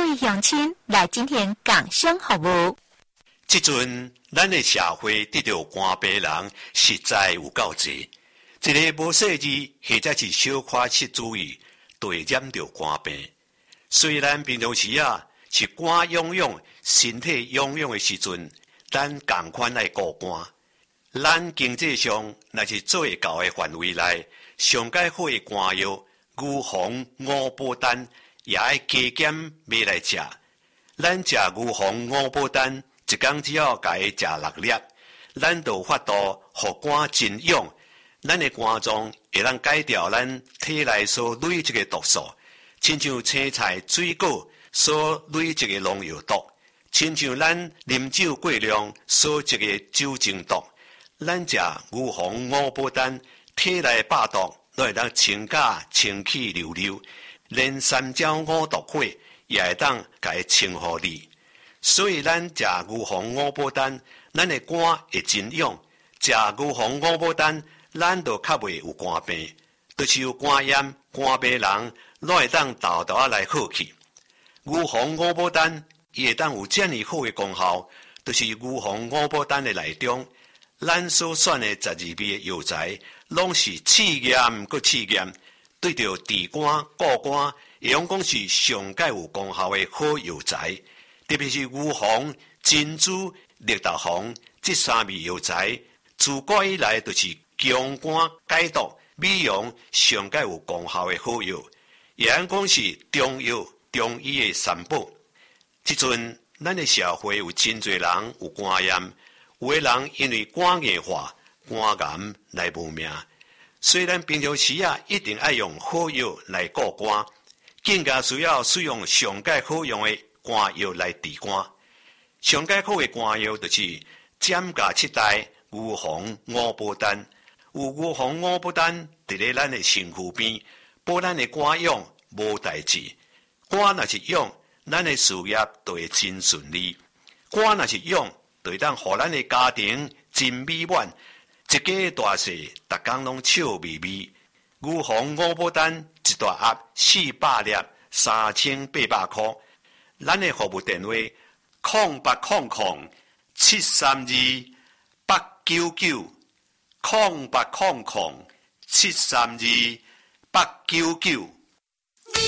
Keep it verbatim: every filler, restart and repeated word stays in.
位乡亲来进行港生服务。 即阵咱的社会得到肝病人实在有够多，一个无细致或者是小可失注意，就会染到肝病。虽然平常时啊是肝痒痒、身体痒痒的时阵，咱同款来顾肝。咱经济上若是做会到的范围内，上解好的肝药牛黄、五宝丹也要加减买来食。咱食牛黄、五宝丹，一天只要家食六粒，咱就有法度互肝真痒。咱的肝脏会当改掉咱体内所累积的毒素，亲像青菜、水果所累积的农药毒，亲像咱啉酒过量所积的酒精毒。咱食牛黄、五宝丹，体内百毒都会当清假清气溜溜，连三焦五毒火也会当甲伊清互你。所以咱食牛黄、五宝丹，咱的肝会真痒；食牛黄、五宝丹，咱就较袂有肝病，就是有肝炎、肝病人，拢会当豆豆啊来好去。牛黄、五宝丹伊会当有遮尔好的功效，就是牛黄、五宝丹的内中。咱所选的十二味的药材，拢是试验佮试验，对着治肝、固肝，会用讲是上界有功效的好药材。特别是牛黄、珍珠、绿豆黄这三味药材，自古以来就是强肝解毒、美容上界有功效的好药，也用讲是中药、中医的三宝。即阵，咱的社会有真侪人有肝炎。有的人因为肝硬化、肝癌来无命。虽然平常时啊一定要用好药来顾肝，更加需要使用上界好用的肝药来治肝。上界好的肝药就是减价七代牛黄、五宝丹。有牛黄、五宝丹伫咧咱的身躯边，保咱的肝痒无代志。肝若是痒，咱的事业就会真顺利；肝若是痒，就会当互咱的家庭真美满，一家大细，逐工拢笑眯眯。牛黄五宝丹一大盒四百粒，三千八百块。咱的服务电话：空八空空七三二八九九，空八空空七三二八九九。